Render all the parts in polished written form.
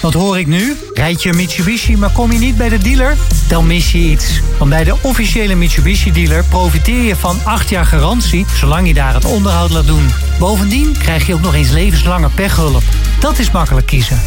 Wat hoor ik nu? Rijd je een Mitsubishi, maar kom je niet bij de dealer? Dan mis je iets. Want bij de officiële Mitsubishi-dealer profiteer je van 8 jaar garantie, zolang je daar het onderhoud laat doen. Bovendien krijg je ook nog eens levenslange pechhulp. Dat is makkelijk kiezen.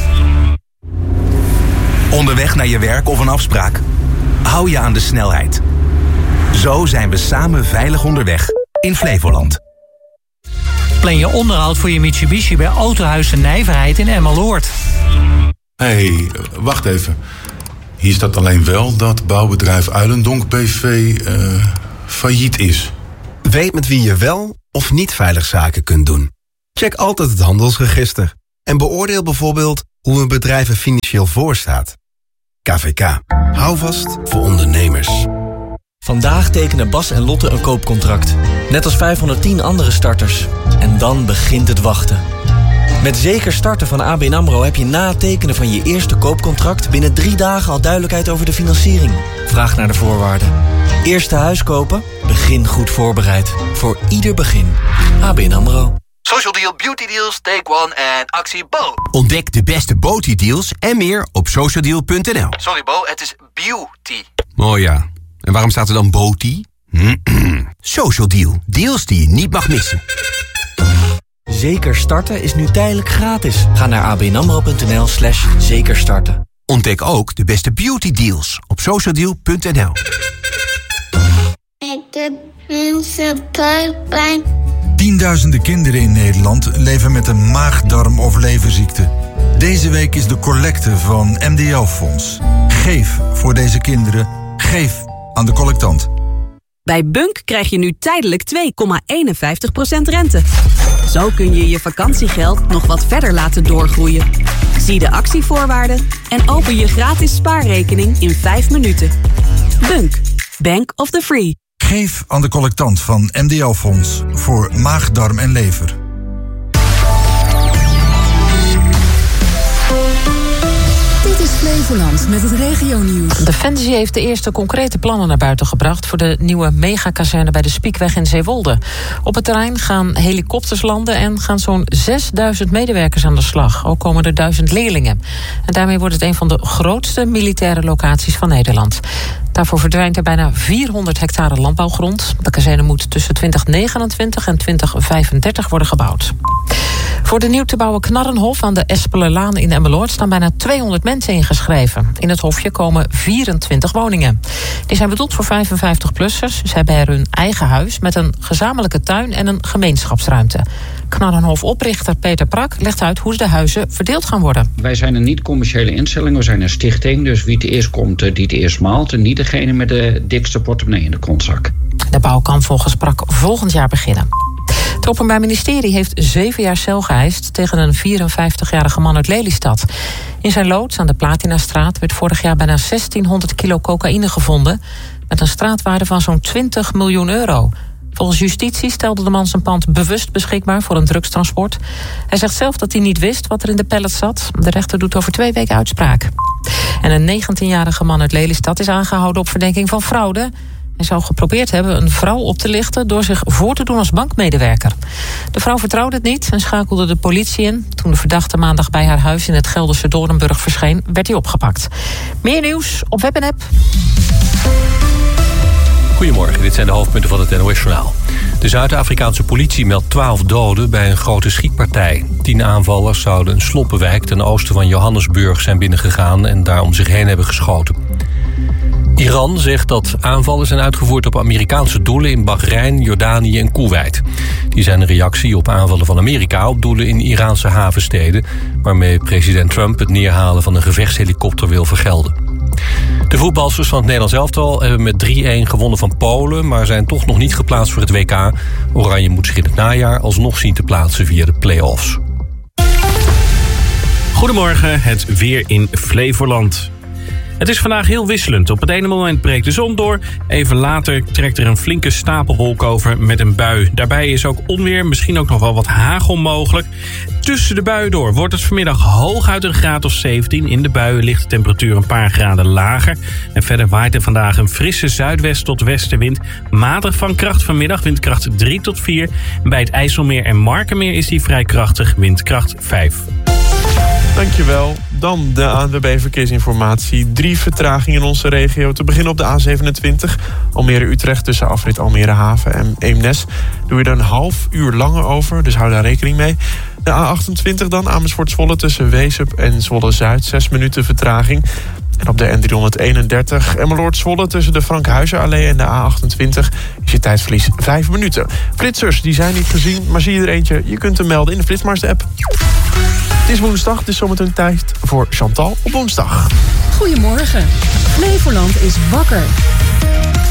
Onderweg naar je werk of een afspraak? Hou je aan de snelheid. Zo zijn we samen veilig onderweg in Flevoland. Plan je onderhoud voor je Mitsubishi bij Autohuis de Nijverheid in Emmeloord. Hé, wacht even. Hier staat alleen wel dat bouwbedrijf Uilendonk BV failliet is. Weet met wie je wel of niet veilig zaken kunt doen. Check altijd het handelsregister. En beoordeel bijvoorbeeld hoe een bedrijf er financieel voor staat. KVK. Hou vast voor ondernemers. Vandaag tekenen Bas en Lotte een koopcontract. Net als 510 andere starters. En dan begint het wachten. Met Zeker Starten van ABN AMRO heb je na het tekenen van je eerste koopcontract binnen 3 dagen al duidelijkheid over de financiering. Vraag naar de voorwaarden. Eerste huis kopen? Begin goed voorbereid. Voor ieder begin. ABN AMRO. Social Deal, Beauty Deals, Take One en actie Bo. Ontdek de beste Beauty Deals en meer op socialdeal.nl. Sorry Bo, het is beauty. Oh ja, en waarom staat er dan Beauty? Social Deal, deals die je niet mag missen. Zeker Starten is nu tijdelijk gratis. Ga naar abnamro.nl/zekerstarten. Ontdek ook de beste beauty deals op socialdeal.nl. Ik heb mensen buikpijn. Tienduizenden kinderen in Nederland leven met een maag-darm- of leverziekte. Deze week is de collecte van MDL-fonds. Geef voor deze kinderen. Geef aan de collectant. Bij Bunk krijg je nu tijdelijk 2,51% rente. Zo kun je je vakantiegeld nog wat verder laten doorgroeien. Zie de actievoorwaarden en open je gratis spaarrekening in 5 minuten. Bunk. Bank of the Free. Geef aan de collectant van MDL-fonds voor maag, darm en lever. Dit is Flevoland met het regionieuws. Defensie heeft de eerste concrete plannen naar buiten gebracht voor de nieuwe megakazerne bij de Spiekweg in Zeewolde. Op het terrein gaan helikopters landen en gaan zo'n 6000 medewerkers aan de slag. Ook komen er 1000 leerlingen. En daarmee wordt het een van de grootste militaire locaties van Nederland. Daarvoor verdwijnt er bijna 400 hectare landbouwgrond. De kazerne moet tussen 2029 en 2035 worden gebouwd. Voor de nieuw te bouwen Knarrenhof aan de Espelerlaan in Emmeloord staan bijna 200 mensen ingeschreven. In het hofje komen 24 woningen. Die zijn bedoeld voor 55-plussers. Ze hebben er hun eigen huis met een gezamenlijke tuin en een gemeenschapsruimte. Knarrenhof-oprichter Peter Prak legt uit hoe de huizen verdeeld gaan worden. Wij zijn een niet-commerciële instelling, we zijn een stichting. Dus wie het eerst komt, die het eerst maalt. En niet degene met de dikste portemonnee in de kontzak. De bouw kan volgens Prak volgend jaar beginnen. Het Openbaar Ministerie heeft 7 jaar cel geëist tegen een 54-jarige man uit Lelystad. In zijn loods aan de Platinastraat werd vorig jaar bijna 1600 kilo cocaïne gevonden, met een straatwaarde van zo'n 20 miljoen euro. Volgens justitie stelde de man zijn pand bewust beschikbaar voor een drugstransport. Hij zegt zelf dat hij niet wist wat er in de pallets zat. De rechter doet over 2 weken uitspraak. En een 19-jarige man uit Lelystad is aangehouden op verdenking van fraude. Hij zou geprobeerd hebben een vrouw op te lichten door zich voor te doen als bankmedewerker. De vrouw vertrouwde het niet en schakelde de politie in. Toen de verdachte maandag bij haar huis in het Gelderse Doornburg verscheen, werd hij opgepakt. Meer nieuws op web en app. Goedemorgen, dit zijn de hoofdpunten van het NOS-journaal. De Zuid-Afrikaanse politie meldt 12 doden bij een grote schietpartij. 10 aanvallers zouden een sloppenwijk ten oosten van Johannesburg zijn binnengegaan en daar om zich heen hebben geschoten. Iran zegt dat aanvallen zijn uitgevoerd op Amerikaanse doelen in Bahrein, Jordanië en Koeweit. Die zijn een reactie op aanvallen van Amerika op doelen in Iraanse havensteden, waarmee president Trump het neerhalen van een gevechtshelikopter wil vergelden. De voetbalsters van het Nederlands elftal hebben met 3-1 gewonnen van Polen, maar zijn toch nog niet geplaatst voor het WK. Oranje moet zich in het najaar alsnog zien te plaatsen via de play-offs. Goedemorgen, het weer in Flevoland. Het is vandaag heel wisselend. Op het ene moment breekt de zon door. Even later trekt er een flinke stapelwolk over met een bui. Daarbij is ook onweer, misschien ook nog wel wat hagel mogelijk. Tussen de buien door wordt het vanmiddag hooguit een graad of 17. In de buien ligt de temperatuur een paar graden lager. En verder waait er vandaag een frisse zuidwest tot westenwind. Matig van kracht vanmiddag, windkracht 3 tot 4. En bij het IJsselmeer en Markenmeer is die vrij krachtig, windkracht 5. Dankjewel. dankjewel. Dan de ANWB Verkeersinformatie. 3 vertragingen in onze regio. Te beginnen op de A27. Almere-Utrecht tussen afrit Almere Haven en Eemnes. Doe je er een half uur langer over, dus hou daar rekening mee. De A28 dan, Amersfoort-Zwolle tussen Weesup en Zwolle-Zuid. 6 minuten vertraging. En op de N331 Emmeloord-Zwolle tussen de Frank Huizerallee en de A28 is je tijdverlies 5 minuten. Flitsers, die zijn niet gezien, maar zie je er eentje? Je kunt hem melden in de Flitsmars-app. Het is woensdag, het is zometeen tijd voor Chantal op woensdag. Goedemorgen. Flevoland is wakker.